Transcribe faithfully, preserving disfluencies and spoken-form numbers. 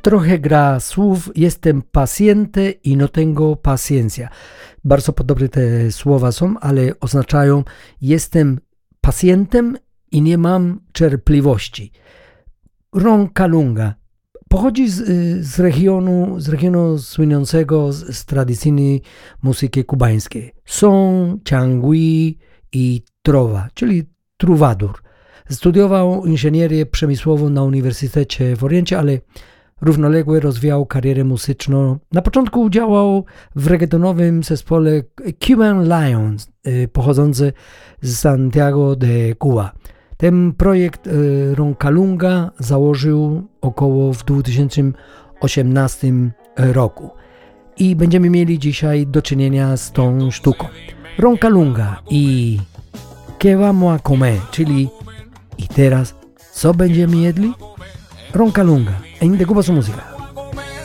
trochę gra słów jestem paciente i no tengo paciencia. Bardzo podobne te słowa są, ale oznaczają jestem pacjentem i nie mam cierpliwości. Roncalunga pochodzi z, z regionu, z regionu słynącego z, z tradycyjnej muzyki kubańskiej. Son, ciangui i trova, czyli troubadour. Studiował inżynierię przemysłową na Uniwersytecie w Oriencie, ale równolegle rozwijał karierę muzyczną. Na początku działał w reggaetonowym zespole Cuban Lions, pochodzący z Santiago de Cuba. Ten projekt Roncalunga założył około w dwa tysiące osiemnastym roku. I będziemy mieli dzisiaj do czynienia z tą sztuką. Roncalunga i ¿Qué vamos a comer? Czyli i teraz co będziemy jedli? Roncalunga, en De Cuba Su Música.